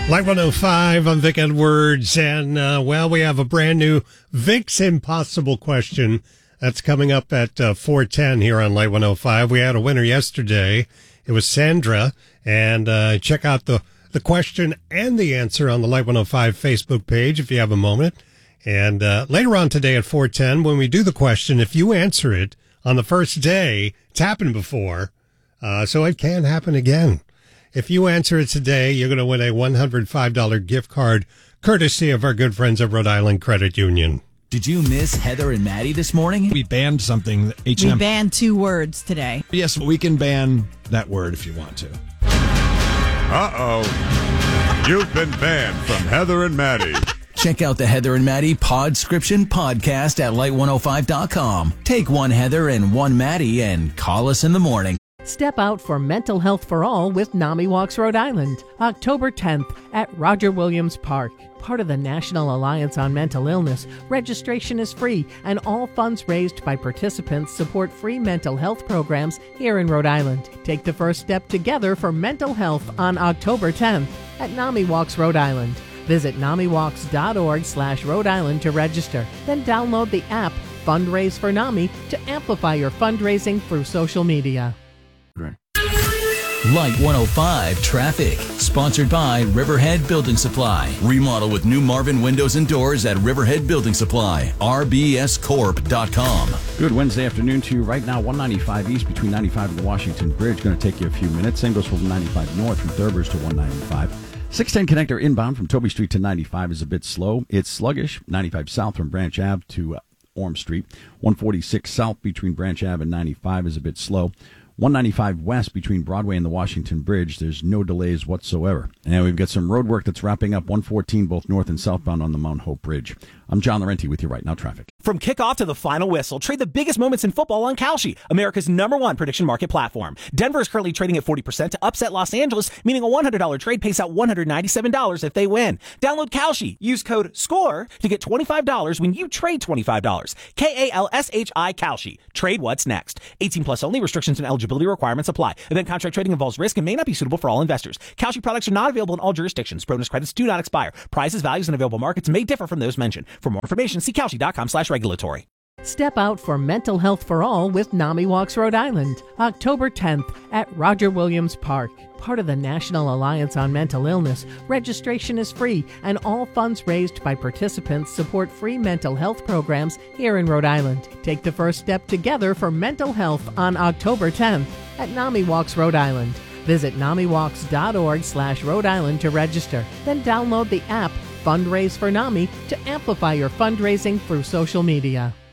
Light 105, I'm Vic Edwards, and, we have a brand new Vic's Impossible question that's coming up at 4:10 here on Light 105. We had a winner yesterday. It was Sandra, and check out the question and the answer on the Light 105 Facebook page if you have a moment. And later on today at 4:10, when we do the question, if you answer it on the first day, it's happened before, so it can happen again. If you answer it today, you're going to win a $105 gift card, courtesy of our good friends at Rhode Island Credit Union. Did you miss Heather and Maddie this morning? We banned something. H&M. We banned 2 words today. Yes, we can ban that word if you want to. Uh-oh. You've been banned from Heather and Maddie. Check out the Heather and Maddie Podscription podcast at light105.com. Take one Heather and one Maddie and call us in the morning. Step out for Mental Health for All with NAMI Walks Rhode Island, October 10th at Roger Williams Park. Part of the National Alliance on Mental Illness, registration is free, and all funds raised by participants support free mental health programs here in Rhode Island. Take the first step together for mental health on October 10th at NAMI Walks Rhode Island. Visit NAMIWalks.org/Rhode Island to register. Then download the app Fundraise for NAMI to amplify your fundraising through social media. Light 105 Traffic, sponsored by Riverhead Building Supply. Remodel with new Marvin windows and doors at Riverhead Building Supply. rbscorp.com. Good Wednesday afternoon to you. Right now, 195 east between 95 and the Washington Bridge. Going to take you a few minutes. Same goes for 95 north from Thurbers to 195. 610 connector inbound from Toby Street to 95 is a bit slow. It's sluggish. 95 south from Branch Ave to Orm Street. 146 south between Branch Ave and 95 is a bit slow. 195 west between Broadway and the Washington Bridge, there's no delays whatsoever. And we've got some road work that's wrapping up 114 both north and southbound on the Mount Hope Bridge. I'm John Laurenti with you right now, traffic. From kickoff to the final whistle, trade the biggest moments in football on Kalshi, America's #1 prediction market platform. Denver is currently trading at 40% to upset Los Angeles, meaning a $100 trade pays out $197 if they win. Download Kalshi. Use code SCORE to get $25 when you trade $25. KALSHI Kalshi. Trade what's next. 18 plus only. Restrictions and eligibility requirements apply. Event contract trading involves risk and may not be suitable for all investors. Kalshi products are not available in all jurisdictions. Bonus credits do not expire. Prices, values, and available markets may differ from those mentioned. For more information, see Kalshi.com/regulatory. Step out for Mental Health for All with NAMI Walks Rhode Island, October 10th at Roger Williams Park. Part of the National Alliance on Mental Illness, registration is free, and all funds raised by participants support free mental health programs here in Rhode Island. Take the first step together for mental health on October 10th at NAMI Walks Rhode Island. Visit NAMIWalks.org/Rhode Island to register. Then download the app Fundraise for NAMI to amplify your fundraising through social media.